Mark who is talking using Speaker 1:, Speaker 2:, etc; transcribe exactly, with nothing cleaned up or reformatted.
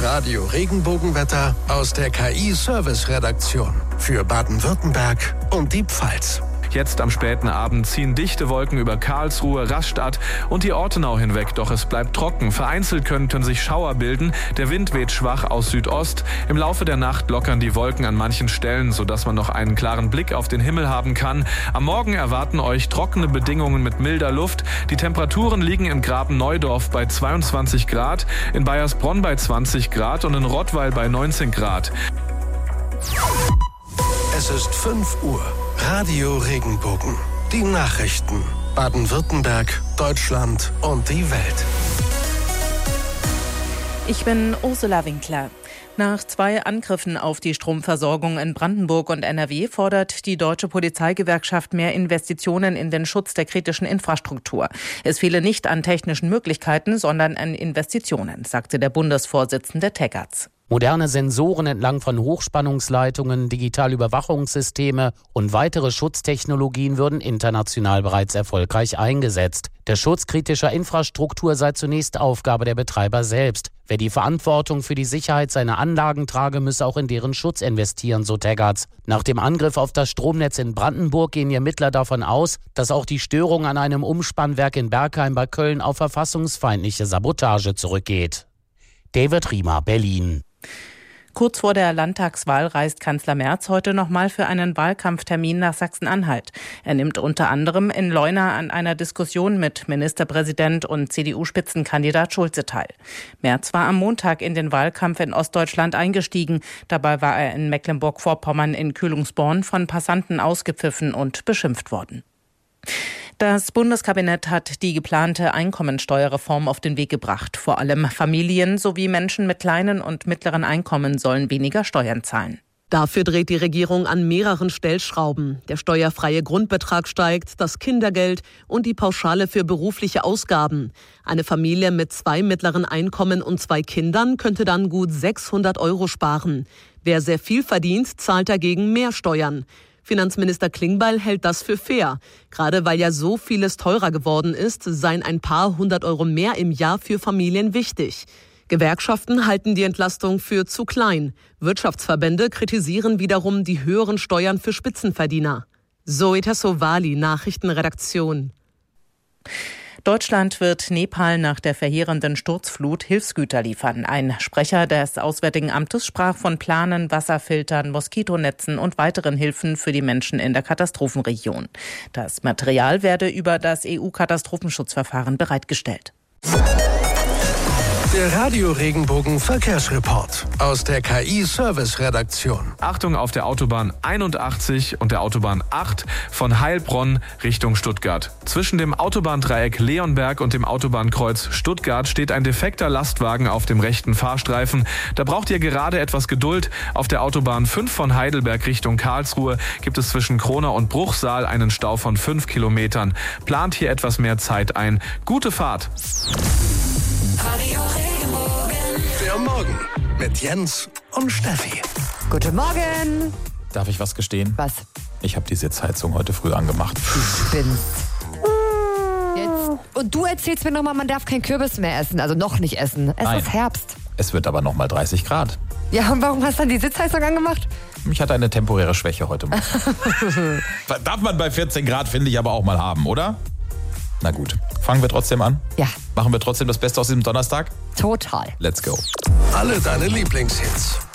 Speaker 1: Radio Regenbogenwetter aus der K I-Service-Redaktion für Baden-Württemberg und die Pfalz.
Speaker 2: Jetzt am späten Abend ziehen dichte Wolken über Karlsruhe, Rastatt und die Ortenau hinweg. Doch es bleibt trocken. Vereinzelt könnten sich Schauer bilden. Der Wind weht schwach aus Südost. Im Laufe der Nacht lockern die Wolken an manchen Stellen, sodass man noch einen klaren Blick auf den Himmel haben kann. Am Morgen erwarten euch trockene Bedingungen mit milder Luft. Die Temperaturen liegen in Graben-Neudorf bei zweiundzwanzig Grad, in Baiersbronn bei zwanzig Grad und in Rottweil bei neunzehn Grad.
Speaker 1: Es ist fünf Uhr. Radio Regenbogen. Die Nachrichten. Baden-Württemberg, Deutschland und die Welt.
Speaker 3: Ich bin Ursula Winkler. Nach zwei Angriffen auf die Stromversorgung in Brandenburg und N R W fordert die Deutsche Polizeigewerkschaft mehr Investitionen in den Schutz der kritischen Infrastruktur. Es fehle nicht an technischen Möglichkeiten, sondern an Investitionen, sagte der Bundesvorsitzende Teggerts.
Speaker 4: Moderne Sensoren entlang von Hochspannungsleitungen, digitale Überwachungssysteme und weitere Schutztechnologien würden international bereits erfolgreich eingesetzt. Der Schutz kritischer Infrastruktur sei zunächst Aufgabe der Betreiber selbst. Wer die Verantwortung für die Sicherheit seiner Anlagen trage, müsse auch in deren Schutz investieren, so Teggerts. Nach dem Angriff auf das Stromnetz in Brandenburg gehen die Ermittler davon aus, dass auch die Störung an einem Umspannwerk in Bergheim bei Köln auf verfassungsfeindliche Sabotage zurückgeht. David Riemer, Berlin.
Speaker 3: Kurz vor der Landtagswahl reist Kanzler Merz heute nochmal für einen Wahlkampftermin nach Sachsen-Anhalt. Er nimmt unter anderem in Leuna an einer Diskussion mit Ministerpräsident und C D U-Spitzenkandidat Schulze teil. Merz war am Montag in den Wahlkampf in Ostdeutschland eingestiegen. Dabei war er in Mecklenburg-Vorpommern in Kühlungsborn von Passanten ausgepfiffen und beschimpft worden. Das Bundeskabinett hat die geplante Einkommensteuerreform auf den Weg gebracht. Vor allem Familien sowie Menschen mit kleinen und mittleren Einkommen sollen weniger Steuern zahlen.
Speaker 5: Dafür dreht die Regierung an mehreren Stellschrauben. Der steuerfreie Grundbetrag steigt, das Kindergeld und die Pauschale für berufliche Ausgaben. Eine Familie mit zwei mittleren Einkommen und zwei Kindern könnte dann gut sechshundert Euro sparen. Wer sehr viel verdient, zahlt dagegen mehr Steuern. Finanzminister Klingbeil hält das für fair. Gerade weil ja so vieles teurer geworden ist, seien ein paar hundert Euro mehr im Jahr für Familien wichtig. Gewerkschaften halten die Entlastung für zu klein. Wirtschaftsverbände kritisieren wiederum die höheren Steuern für Spitzenverdiener. Zoe Tassovali, Nachrichtenredaktion.
Speaker 3: Deutschland wird Nepal nach der verheerenden Sturzflut Hilfsgüter liefern. Ein Sprecher des Auswärtigen Amtes sprach von Planen, Wasserfiltern, Moskitonetzen und weiteren Hilfen für die Menschen in der Katastrophenregion. Das Material werde über das E U-Katastrophenschutzverfahren bereitgestellt.
Speaker 1: Der Radio Regenbogen Verkehrsreport aus der K I-Service-Redaktion.
Speaker 2: Achtung auf der Autobahn einundachtzig und der Autobahn acht von Heilbronn Richtung Stuttgart. Zwischen dem Autobahndreieck Leonberg und dem Autobahnkreuz Stuttgart steht ein defekter Lastwagen auf dem rechten Fahrstreifen. Da braucht ihr gerade etwas Geduld. Auf der Autobahn fünf von Heidelberg Richtung Karlsruhe gibt es zwischen Kronau und Bruchsal einen Stau von fünf Kilometern. Plant hier etwas mehr Zeit ein. Gute Fahrt.
Speaker 1: Radio Regenbogen. Der Morgen mit Jens und Steffi.
Speaker 6: Guten Morgen.
Speaker 7: Darf ich was gestehen?
Speaker 6: Was?
Speaker 7: Ich habe die Sitzheizung heute früh angemacht.
Speaker 6: Du spinnst. Jetzt. Und du erzählst mir nochmal, man darf kein Kürbis mehr essen. Also noch nicht essen. Es
Speaker 7: Nein.
Speaker 6: ist Herbst.
Speaker 7: Es wird aber nochmal dreißig Grad.
Speaker 6: Ja, und warum hast du dann die Sitzheizung angemacht?
Speaker 7: Ich hatte eine temporäre Schwäche heute Morgen. Darf man bei vierzehn Grad, finde ich, aber auch mal haben, oder? Na gut, fangen wir trotzdem an?
Speaker 6: Ja.
Speaker 7: Machen wir trotzdem das Beste aus diesem Donnerstag?
Speaker 6: Total.
Speaker 7: Let's go.
Speaker 1: Alle deine Lieblingshits